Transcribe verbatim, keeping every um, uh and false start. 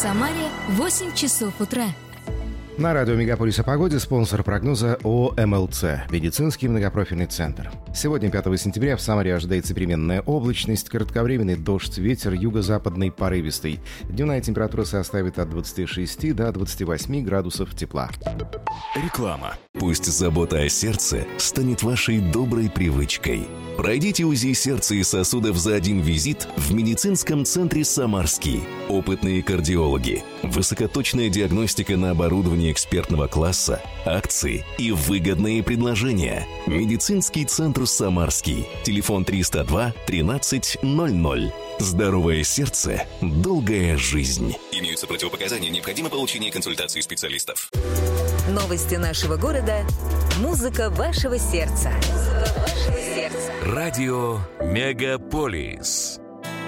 Самаре восемь часов утра. На радио «Мегаполис» о погоде спонсор прогноза ООО «эм эл цэ» – медицинский многопрофильный центр. Сегодня, пятого сентября, в Самаре ожидается переменная облачность, кратковременный дождь, ветер юго-западный порывистый. Дневная температура составит от двадцати шести до двадцати восьми градусов тепла. Реклама. Пусть забота о сердце станет вашей доброй привычкой. Пройдите УЗИ сердца и сосудов за один визит в медицинском центре «Самарский». Опытные кардиологи, высокоточная диагностика на оборудовании экспертного класса, акции и выгодные предложения. Медицинский центр «Самарский». Телефон триста два тринадцать ноль ноль. Здоровое сердце, долгая жизнь. Имеются противопоказания, необходимо получение консультации специалистов. Новости нашего города. Музыка вашего сердца. Музыка вашего сердца. Радио «Мегаполис».